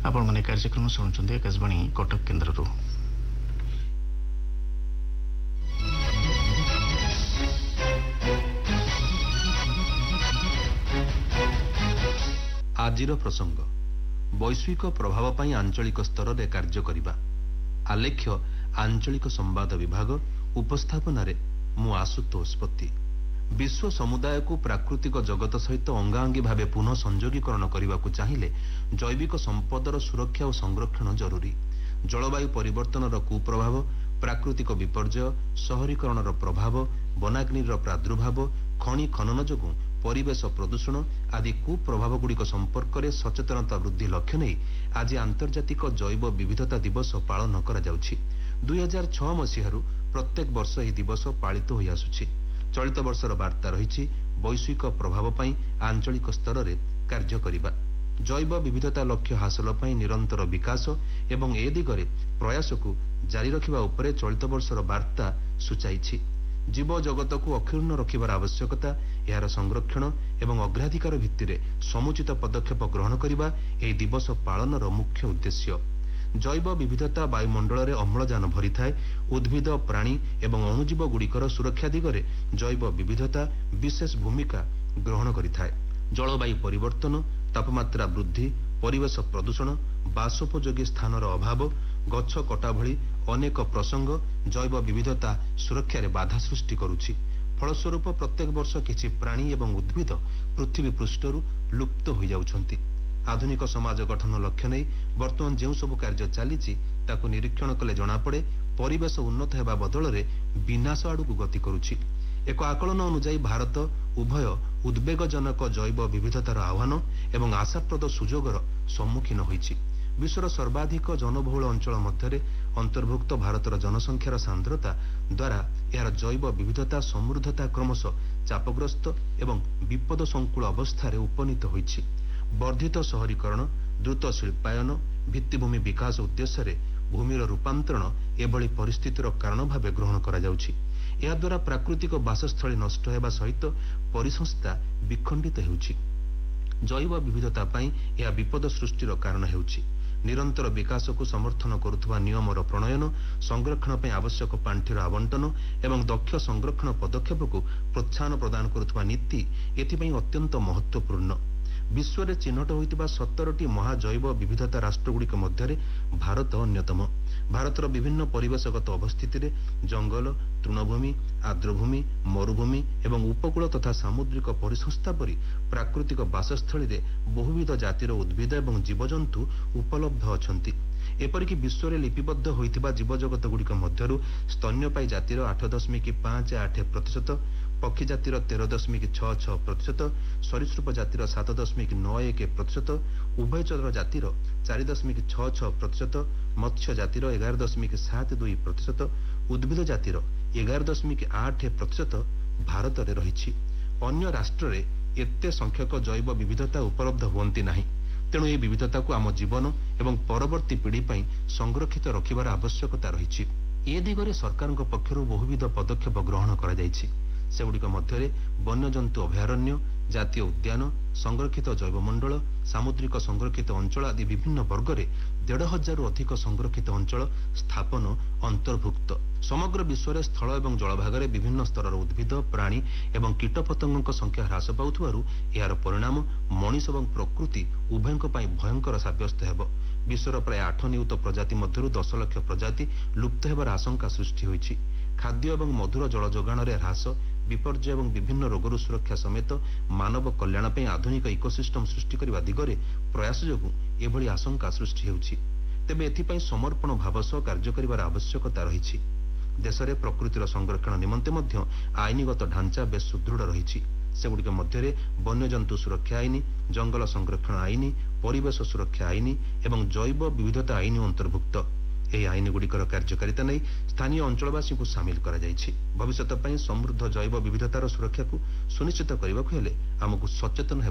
आपण ମାନେ କାର୍ଯ୍ୟକ୍ରମ ଶୁଣୁଛନ୍ତି ଆକାଶବାଣୀ କଟକ କେନ୍ଦ୍ରରୁ। ଆଜିର ପ୍ରସଙ୍ଗ ବୈଶ୍ୱିକ ପ୍ରଭାବ ପାଇଁ ଆଞ୍ଚଳିକ ସ୍ତରରେ କାର୍ଯ୍ୟ କରିବା। ଆଲେଖ୍ୟ ଆଞ୍ଚଳିକ ସମ୍ବାଦ ବିଭାଗ, ଉପସ୍ଥାପନାରେ ମୁଁ ଆଶୁତୋଷ ପତି। ବିଶ୍ୱ ସମୁଦାୟକୁ ପ୍ରାକୃତିକ ଜଗତ ସହିତ ଅଙ୍ଗାଅଙ୍ଗୀ ଭାବେ ପୁନଃ ସଂଯୋଗୀକରଣ କରିବାକୁ ଚାହିଁଲେ ଜୈବିକ ସମ୍ପଦର ସୁରକ୍ଷା ଓ ସଂରକ୍ଷଣ ଜରୁରୀ। ଜଳବାୟୁ ପରିବର୍ତ୍ତନର କୁପ୍ରଭାବ, ପ୍ରାକୃତିକ ବିପର୍ଯ୍ୟୟ, ସହରୀକରଣର ପ୍ରଭାବ, ବନାଗ୍ନିର ପ୍ରାଦୁର୍ଭାବ, ଖଣି ଖନନ ଯୋଗୁଁ ପରିବେଶ ପ୍ରଦୂଷଣ ଆଦି କୁପ୍ରଭାବଗୁଡ଼ିକ ସମ୍ପର୍କରେ ସଚେତନତା ବୃଦ୍ଧି ଲକ୍ଷ୍ୟ ନେଇ ଆଜି ଆନ୍ତର୍ଜାତିକ ଜୈବ ବିବିଧତା ଦିବସ ପାଳନ କରାଯାଉଛି। 2006 ମସିହାରୁ ପ୍ରତ୍ୟେକ ବର୍ଷ ଏହି ଦିବସ ପାଳିତ ହୋଇଆସୁଛି। ଚଳିତ ବର୍ଷର ବାର୍ତ୍ତା ରହିଛି ବୈଶ୍ୱିକ ପ୍ରଭାବ ପାଇଁ ଆଞ୍ଚଳିକ ସ୍ତରରେ କାର୍ଯ୍ୟ କରିବା। ଜୈବ ବିବିଧତା ଲକ୍ଷ୍ୟ ହାସଲ ପାଇଁ ନିରନ୍ତର ବିକାଶ ଏବଂ ଏ ଦିଗରେ ପ୍ରୟାସକୁ ଜାରି ରଖିବା ଉପରେ ଚଳିତ ବର୍ଷର ବାର୍ତ୍ତା ସୂଚାଇଛି। ଜୀବ ଜଗତକୁ ଅକ୍ଷୁର୍ଣ୍ଣ ରଖିବାର ଆବଶ୍ୟକତା, ଏହାର ସଂରକ୍ଷଣ ଏବଂ ଅଗ୍ରାଧିକାର ଭିତ୍ତିରେ ସମୁଚିତ ପଦକ୍ଷେପ ଗ୍ରହଣ କରିବା ଏହି ଦିବସ ପାଳନର ମୁଖ୍ୟ ଉଦ୍ଦେଶ୍ୟ। ଜୈବ ବିବିଧତା ବାୟୁମଣ୍ଡଳରେ ଅମ୍ଳଜାନ ଭରିଥାଏ। ଉଦ୍ଭିଦ, ପ୍ରାଣୀ ଏବଂ ଅଣୁଜୀବ ଗୁଡ଼ିକର ସୁରକ୍ଷା ଦିଗରେ ଜୈବ ବିବିଧତା ବିଶେଷ ଭୂମିକା ଗ୍ରହଣ କରିଥାଏ। ଜଳବାୟୁ ପରିବର୍ତ୍ତନ, ତାପମାତ୍ରା ବୃଦ୍ଧି, ପରିବେଶ ପ୍ରଦୂଷଣ, ବାସୋପଯୋଗୀ ସ୍ଥାନର ଅଭାବ, ଗଛ କଟା ଭଳି ଅନେକ ପ୍ରସଙ୍ଗ ଜୈବ ବିବିଧତା ସୁରକ୍ଷାରେ ବାଧା ସୃଷ୍ଟି କରୁଛି। ଫଳସ୍ୱରୂପ ପ୍ରତ୍ୟେକ ବର୍ଷ କିଛି ପ୍ରାଣୀ ଏବଂ ଉଦ୍ଭିଦ ପୃଥିବୀ ପୃଷ୍ଠରୁ ଲୁପ୍ତ ହୋଇଯାଉଛନ୍ତି। ଆଧୁନିକ ସମାଜ ଗଠନ ଲକ୍ଷ୍ୟ ନେଇ ବର୍ତ୍ତମାନ ଯେଉଁ ସବୁ କାର୍ଯ୍ୟ ଚାଲିଛି ତାକୁ ନିରୀକ୍ଷଣ କଲେ ଜଣାପଡ଼େ ପରିବେଶ ଉନ୍ନତ ହେବା ବଦଳରେ ବିନାଶ ଆଡ଼କୁ ଗତି କରୁଛି। ଏକ ଆକଳନ ଅନୁଯାୟୀ ଭାରତ ଉଭୟ ଉଦ୍ବେଗଜନକ ଜୈବ ବିବିଧତାର ଆହ୍ୱାନ ଏବଂ ଆଶାପ୍ରଦ ସୁଯୋଗର ସମ୍ମୁଖୀନ ହୋଇଛି। ବିଶ୍ୱର ସର୍ବାଧିକ ଜନବହୁଳ ଅଞ୍ଚଳ ମଧ୍ୟରେ ଅନ୍ତର୍ଭୁକ୍ତ ଭାରତର ଜନସଂଖ୍ୟାର ସାନ୍ଦ୍ରତା ଦ୍ୱାରା ଏହାର ଜୈବ ବିବିଧତା ସମୃଦ୍ଧତା କ୍ରମଶଃ ଚାପଗ୍ରସ୍ତ ଏବଂ ବିପଦ ସଂକୁଳ ଅବସ୍ଥାରେ ଉପନୀତ ହୋଇଛି। ବର୍ଦ୍ଧିତ ସହରୀକରଣ, ଦ୍ରୁତ ଶିଳ୍ପାୟନ, ଭିତ୍ତିଭୂମି ବିକାଶ ଉଦ୍ଦେଶ୍ୟରେ ଭୂମିର ରୂପାନ୍ତରଣ ଏଭଳି ପରିସ୍ଥିତିର କାରଣ ଭାବେ ଗ୍ରହଣ କରାଯାଉଛି। ଏହାଦ୍ୱାରା ପ୍ରାକୃତିକ ବାସସ୍ଥଳୀ ନଷ୍ଟ ହେବା ସହିତ ପରିସଂସ୍ଥା ବିଖଣ୍ଡିତ ହେଉଛି। ଜୈବ ବିବିଧତା ପାଇଁ ଏହା ବିପଦ ସୃଷ୍ଟିର କାରଣ ହେଉଛି। ନିରନ୍ତର ବିକାଶକୁ ସମର୍ଥନ କରୁଥିବା ନିୟମର ପ୍ରଣୟନ, ସଂରକ୍ଷଣ ପାଇଁ ଆବଶ୍ୟକ ପାଣ୍ଠିର ଆବଣ୍ଟନ ଏବଂ ଦକ୍ଷ ସଂରକ୍ଷଣ ପଦକ୍ଷେପକୁ ପ୍ରୋତ୍ସାହନ ପ୍ରଦାନ କରୁଥିବା ନୀତି ଏଥିପାଇଁ ଅତ୍ୟନ୍ତ ମହତ୍ୱପୂର୍ଣ୍ଣ। ବିଶ୍ୱରେ ଚିହ୍ନଟ ହୋଇଥିବା 17ଟି ମହାଜୈବ ବିବିଧତା ରାଷ୍ଟ୍ରଗୁଡ଼ିକ ମଧ୍ୟରେ ଭାରତ ଅନ୍ୟତମ। ଭାରତର ବିଭିନ୍ନ ପରିବେଶଗତ ଅବସ୍ଥିତିରେ ଜଙ୍ଗଲ, ତୃଣଭୂମି, ଆର୍ଦ୍ରଭୂମି, ମରୁଭୂମି ଏବଂ ଉପକୂଳ ତଥା ସାମୁଦ୍ରିକ ପରିସଂସ୍ଥା ପରି ପ୍ରାକୃତିକ ବାସସ୍ଥଳୀରେ ବହୁବିଧ ଜାତିର ଉଦ୍ଭିଦ ଏବଂ ଜୀବଜନ୍ତୁ ଉପଲବ୍ଧ ଅଛନ୍ତି। ଏପରିକି ବିଶ୍ୱରେ ଲିପିବଦ୍ଧ ହୋଇଥିବା ଜୀବଜଗତଗୁଡ଼ିକ ମଧ୍ୟରୁ ସ୍ତନ୍ୟପାୟୀ ଜାତିର 8.58%, ପକ୍ଷୀ ଜାତିର 13.66%, ସରୀସୃପ ଜାତିର 7.91%, ଉଭୟଚର ଜାତିର 4.66%, ମତ୍ସ୍ୟ ଜାତିର 11.72%, ଉଦ୍ଭିଦ ଜାତିର 11.8% ଭାରତରେ ରହିଛି। ଅନ୍ୟ ରାଷ୍ଟ୍ରରେ ଏତେ ସଂଖ୍ୟକ ଜୈବ ବିବିଧତା ଉପଲବ୍ଧ ହୁଅନ୍ତି ନାହିଁ। ତେଣୁ ଏହି ବିବିଧତାକୁ ଆମ ଜୀବନ ଏବଂ ପରବର୍ତ୍ତୀ ପିଢ଼ି ପାଇଁ ସଂରକ୍ଷିତ ରଖିବାର ଆବଶ୍ୟକତା ରହିଛି। ଏ ଦିଗରେ ସରକାରଙ୍କ ପକ୍ଷରୁ ବହୁବିଧ ପଦକ୍ଷେପ ଗ୍ରହଣ କରାଯାଇଛି। ସେଗୁଡ଼ିକ ମଧ୍ୟରେ ବନ୍ୟଜନ୍ତୁ ଅଭୟାରଣ୍ୟ, ଜାତୀୟ ଉଦ୍ୟାନ, ସଂରକ୍ଷିତ ଜୈବମଣ୍ଡଳ, ସାମୁଦ୍ରିକ ସଂରକ୍ଷିତ ଅଞ୍ଚଳ ଆଦି ବିଭିନ୍ନ ବର୍ଗରେ 1,500ରୁ ଅଧିକ ସଂରକ୍ଷିତ ଅଞ୍ଚଳ ସ୍ଥାପନ ଅନ୍ତର୍ଭୁକ୍ତ। ସମଗ୍ର ବିଶ୍ୱରେ ସ୍ଥଳ ଏବଂ ଜଳଭାଗରେ ବିଭିନ୍ନ ସ୍ତରର ଉଦ୍ଭିଦ, ପ୍ରାଣୀ ଏବଂ କୀଟପତଙ୍ଗଙ୍କ ସଂଖ୍ୟା ହ୍ରାସ ପାଉଥିବାରୁ ଏହାର ପରିଣାମ ମଣିଷ ଏବଂ ପ୍ରକୃତି ଉଭୟଙ୍କ ପାଇଁ ଭୟଙ୍କର ସାବ୍ୟସ୍ତ ହେବ। ବିଶ୍ୱର ପ୍ରାୟ 8 ନିୟୁତ ପ୍ରଜାତି ମଧ୍ୟରୁ 10 ଲକ୍ଷ ପ୍ରଜାତି ଲୁପ୍ତ ହେବାର ଆଶଙ୍କା ସୃଷ୍ଟି ହୋଇଛି। ଖାଦ୍ୟ ଏବଂ ମଧୁର ଜଳ ଯୋଗାଣରେ ହ୍ରାସ, ବିପର୍ଯ୍ୟୟ ଏବଂ ବିଭିନ୍ନ ରୋଗରୁ ସୁରକ୍ଷା ସମେତ ମାନବ କଲ୍ୟାଣ ପାଇଁ ଆଧୁନିକ ଇକୋସିଷ୍ଟମ ସୃଷ୍ଟି କରିବା ଦିଗରେ ପ୍ରୟାସ ଯୋଗୁଁ ଏଭଳି ଆଶଙ୍କା ସୃଷ୍ଟି ହେଉଛି। ତେବେ ଏଥିପାଇଁ ସମର୍ପଣ ଭାବ ସହ କାର୍ଯ୍ୟ କରିବାର ଆବଶ୍ୟକତା ରହିଛି। ଦେଶରେ ପ୍ରକୃତିର ସଂରକ୍ଷଣ ନିମନ୍ତେ ମଧ୍ୟ ଆଇନଗତ ଢାଞ୍ଚା ବେଶ୍ ସୁଦୃଢ଼ ରହିଛି। ସେଗୁଡ଼ିକ ମଧ୍ୟରେ ବନ୍ୟଜନ୍ତୁ ସୁରକ୍ଷା ଆଇନ, ଜଙ୍ଗଲ ସଂରକ୍ଷଣ ଆଇନ, ପରିବେଶ ସୁରକ୍ଷା ଆଇନ ଏବଂ ଜୈବ ବିବିଧତା ଆଇନ ଅନ୍ତର୍ଭୁକ୍ତ। ଏହି ଆଇନଗୁଡ଼ିକର କାର୍ଯ୍ୟକାରିତା ନେଇ ସ୍ଥାନୀୟ ଅଞ୍ଚଳବାସୀଙ୍କୁ ସାମିଲ କରାଯାଇଛି। ଭବିଷ୍ୟତ ପାଇଁ ସମୃଦ୍ଧ ଜୈବ ବିବିଧତାର ସୁରକ୍ଷାକୁ ସୁନିଶ୍ଚିତ କରିବାକୁ ହେଲେ ଆମକୁ ସଚେତନ